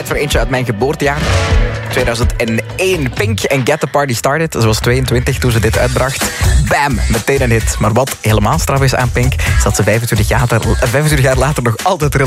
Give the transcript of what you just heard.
voor eentje uit mijn geboortejaar. 2001, Pink en Get the Party Started. Ze was 22 toen ze dit uitbracht. Bam, meteen een hit. Maar wat helemaal straf is aan Pink, is dat ze 25 jaar later nog altijd relevant